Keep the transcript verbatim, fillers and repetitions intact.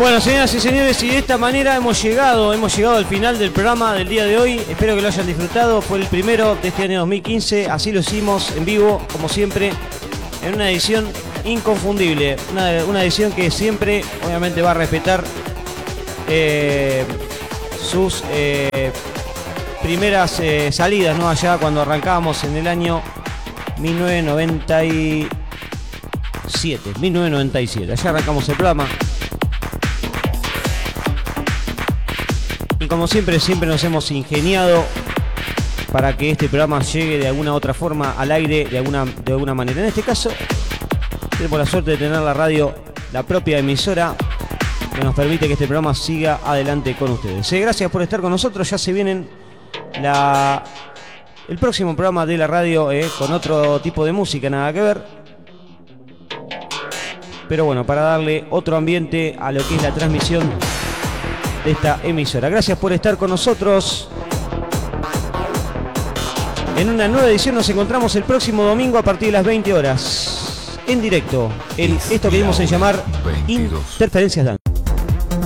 Bueno, señoras y señores, y de esta manera hemos llegado, hemos llegado al final del programa del día de hoy. Espero que lo hayan disfrutado. Fue el primero de este año dos mil quince. Así lo hicimos en vivo, como siempre, en una edición inconfundible. Una, una edición que siempre, obviamente, va a respetar eh, sus eh, primeras eh, salidas, ¿no? Allá cuando arrancábamos en el año mil novecientos noventa y siete. mil novecientos noventa y siete. Allá arrancamos el programa. Y como siempre, siempre nos hemos ingeniado para que este programa llegue de alguna otra forma al aire, de alguna, de alguna manera. En este caso, tenemos la suerte de tener la radio, la propia emisora, que nos permite que este programa siga adelante con ustedes. Eh, gracias por estar con nosotros. Ya se vienen la, el próximo programa de la radio eh, con otro tipo de música, nada que ver. Pero bueno, para darle otro ambiente a lo que es la transmisión de esta emisora. Gracias por estar con nosotros. En una nueva edición nos encontramos el próximo domingo a partir de las veinte horas. En directo. En esto que dimos en llamar Interferencias Dance.